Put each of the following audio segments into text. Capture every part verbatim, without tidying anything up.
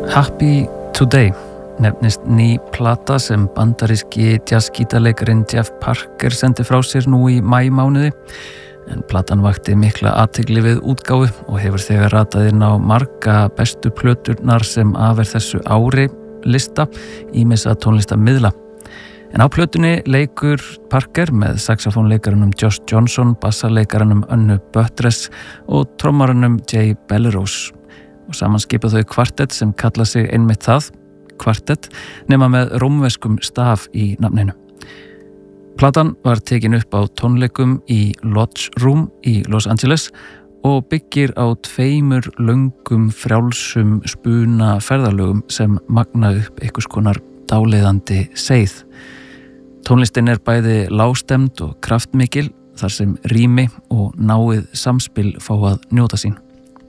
Happy Today nefnist ný plata sem bandaríski jazzgítarleikarinn Jeff Parker sendi frá sér nú í maímánuði, en platan vakti mikla athygli við útgáfu og hefur þegar ratað inn á marga bestu plöturnar sem af er þessu ári lista ýmissa tónlistamiðla. En á plötunni leikur Parker með saxofónleikaranum Josh Johnson, bassaleikaranum Önnu Buttress og trommaranum Jay Bellerose. Og saman skipa þau kvartett sem kalla sig einmitt það, kvartett, nema með rómverskum staf í nafninu. Platan var tekin upp á tónleikum í Lodge Room í Los Angeles og byggir á tveimur löngum frjálsum spuna ferðalögum sem magna upp einhvers konar dáleiðandi seið. Tónlistin er bæði lágstemd og kraftmikil þar sem rými og náið samspil fá að njóta sín.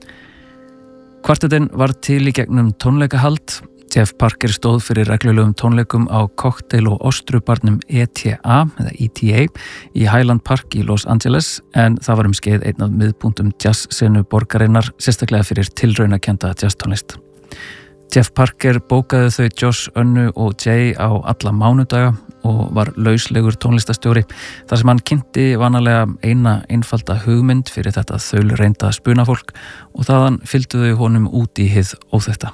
Kvartettin var til í gegnum tónleikahald. Jeff Parker stóð fyrir reglulegum tónleikum á kokteil- og ostrubarnum E T A eða E T A í Highland Park í Los Angeles, en það var um skeið einn af miðpunktum jazzsenu borgarinnar, sérstaklega fyrir tilraunakennda jazztónlist. Jeff Parker bókaði þau Josh, Önnu og Jay á alla mánudaga og var lauslegur tónlistastjóri þar sem hann kynnti vanalega eina einfalda hugmynd fyrir þetta þaulreynda spunafólk og þaðan fylgdu þau honum út í hið óþekkta.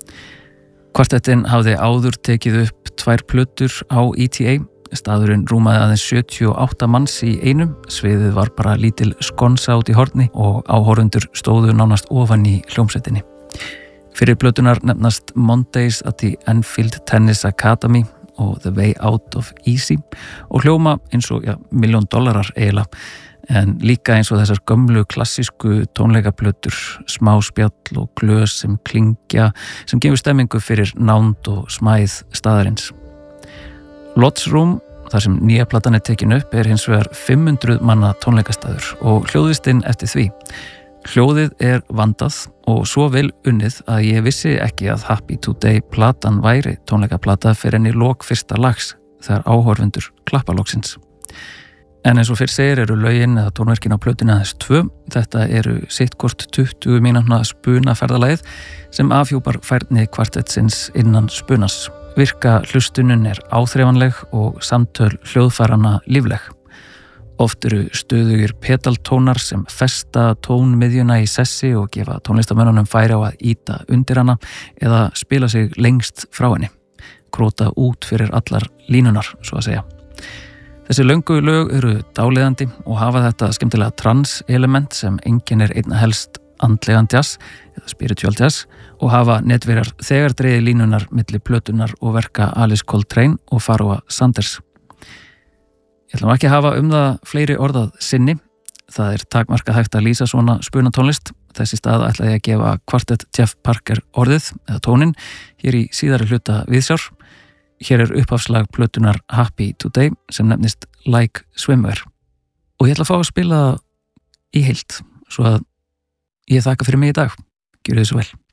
Kvartettin hafði áður tekið upp tvær plötur á E T A. Staðurinn rúmaði aðeins sjötíu og átta manns í einum, sviðið var bara lítil skonsa út í horni og áhorfundur stóðu nánast ofan í hljómsveitinni. Fyrir plötunar nefnast Mondays at the Enfield Tennis Academy og The Way Out of Easy og hljóma eins og ja, miljón dollarar eiginlega, en líka eins og þessar gömlu klassísku tónleikaplötur, smá spjall og glös sem klingja, sem gefur stemmingu fyrir nánd og smæð staðarins. Lodge Room, þar sem nýja platan er tekin upp, er hins vegar fimm hundruð manna tónleikastaður og hljóðvistinn eftir því. Hljóðið er vandað og svo vel unnið að ég vissi ekki að Happy Today platan væri tónleikaplata fyrir enn í lok fyrsta lags þegar áhorfendur klappa loksins. En eins og fyrr segir eru lögin eða tónverkin á plötunni aðeins tvö. Þetta eru sittkort tuttugu mínútna spunaferðalagið sem afhjúpar færni kvartettsins innan spunas. Virka hlustunun er áþreifanleg og samtöl hljóðfærana lífleg. Oft eru stöðugir pedaltónar sem festa tónmiðjuna í sessi og gefa tónlistamönnunum færi á að ýta undir hana eða spila sig lengst frá henni. Króta út fyrir allar línunar, svo að segja. Þessi löngu lög eru dáleiðandi og hafa þetta skemmtilega trans-element sem einkennir einna helst andlegan jazz eða spiritual jazz og hafa netverjar þegar dreiði línunar milli plötunar og verka Alice Coltrane og Pharoah Sanders. Ég ætla nú ekki að hafa um það fleiri orðað sinni. Það er takmarkað hægt að lýsa svona spunatónlist. Þessi stað ætla ég að gefa kvartett Jeff Parker orðið eða tónin hér í síðari hluta viðsjár. Hér er upphafslag plötunar Happy Today sem nefnist Like Swimwear. Og ég ætla að fá að spila í heild, svo að ég þakka fyrir mig í dag. Gjörið þið svo vel.